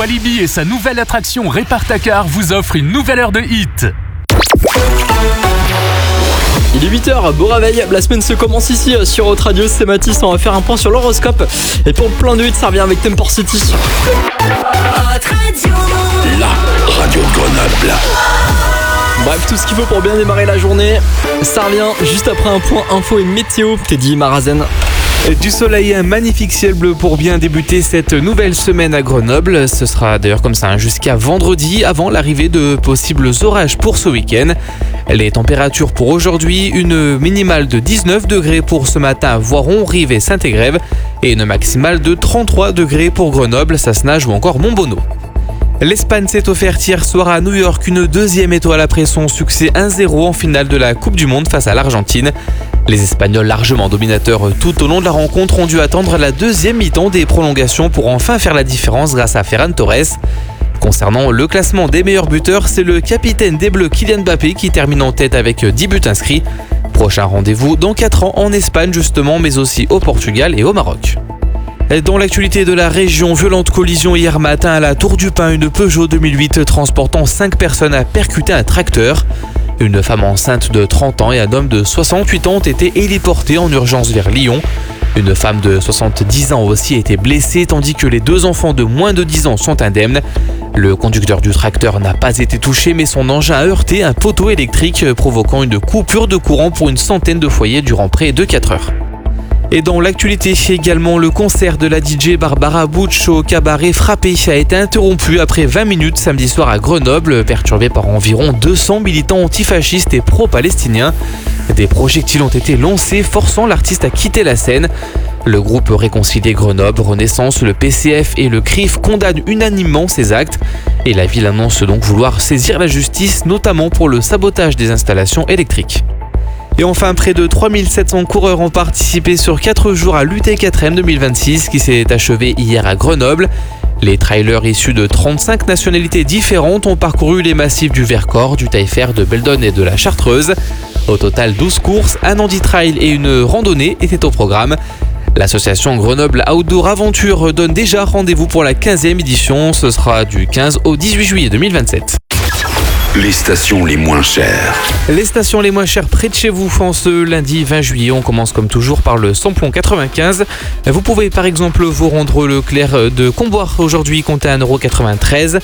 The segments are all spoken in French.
Walibi et sa nouvelle attraction Répart-ta-car vous offrent une nouvelle heure de hit. Il est 8h, beau réveil, la semaine se commence ici sur Haute Radio, c'est Mathis, on va faire un point sur l'horoscope. Et pour plein de hits, ça revient avec Temper City. La radio de Grenoble. Bref, tout ce qu'il faut pour bien démarrer la journée, ça revient juste après un point info et météo. Teddy Marazen. Du soleil et un magnifique ciel bleu pour bien débuter cette nouvelle semaine à Grenoble. Ce sera d'ailleurs comme ça jusqu'à vendredi avant l'arrivée de possibles orages pour ce week-end. Les températures pour aujourd'hui, une minimale de 19 degrés pour ce matin à Voiron, Rive et Saint-Égrève et une maximale de 33 degrés pour Grenoble, Sassenage ou encore Montbonneau. L'Espagne s'est offerte hier soir à New York une deuxième étoile après son succès 1-0 en finale de la Coupe du Monde face à l'Argentine. Les Espagnols, largement dominateurs tout au long de la rencontre, ont dû attendre la deuxième mi-temps des prolongations pour enfin faire la différence grâce à Ferran Torres. Concernant le classement des meilleurs buteurs, c'est le capitaine des Bleus Kylian Mbappé qui termine en tête avec 10 buts inscrits. Prochain rendez-vous dans 4 ans en Espagne justement, mais aussi au Portugal et au Maroc. Dans l'actualité de la région, violente collision hier matin à la Tour du Pin, une Peugeot 2008 transportant 5 personnes a percuté un tracteur. Une femme enceinte de 30 ans et un homme de 68 ans ont été héliportés en urgence vers Lyon. Une femme de 70 ans a aussi été blessée, tandis que les 2 enfants de moins de 10 ans sont indemnes. Le conducteur du tracteur n'a pas été touché, mais son engin a heurté un poteau électrique, provoquant une coupure de courant pour une centaine de foyers durant près de 4 heures. Et dans l'actualité également, le concert de la DJ Barbara Butch au cabaret Frappé a été interrompu après 20 minutes samedi soir à Grenoble, perturbé par environ 200 militants antifascistes et pro-palestiniens. Des projectiles ont été lancés, forçant l'artiste à quitter la scène. Le groupe Réconcilier Grenoble, Renaissance, le PCF et le CRIF condamnent unanimement ces actes. Et la ville annonce donc vouloir saisir la justice, notamment pour le sabotage des installations électriques. Et enfin, près de 3700 coureurs ont participé sur 4 jours à l'UT4M 2026 qui s'est achevé hier à Grenoble. Les trailers issus de 35 nationalités différentes ont parcouru les massifs du Vercors, du Taillefer, de Beldon et de la Chartreuse. Au total, 12 courses, un handi trail et une randonnée étaient au programme. L'association Grenoble Outdoor Aventure donne déjà rendez-vous pour la 15e édition. Ce sera du 15 au 18 juillet 2027. Les stations les moins chères. Les stations les moins chères près de chez vous en ce lundi 20 juillet. On commence comme toujours par le samplon 95. Vous pouvez par exemple vous rendre au Leclerc de Comboire aujourd'hui, comptez 1,93 €.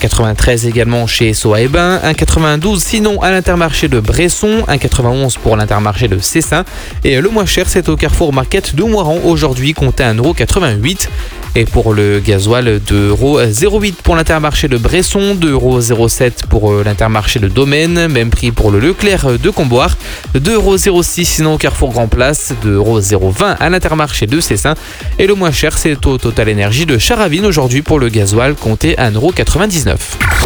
1,93 également chez Soa et Bain. 1,92 sinon à l'Intermarché de Bresson. 1,91 pour l'Intermarché de Cessin. Et le moins cher c'est au Carrefour Market de Moiran aujourd'hui, comptez 1,88 €. Et pour le gasoil, 2,08 € pour l'Intermarché de Bresson, 2,07 € pour l'Intermarché de Domaine, même prix pour le Leclerc de Comboire, 2,06 € sinon au Carrefour Grand Place, 2,020 € à l'Intermarché de Cessin. Et le moins cher, c'est au Total Énergie de Charavine aujourd'hui pour le gasoil, comptez 1,99 €.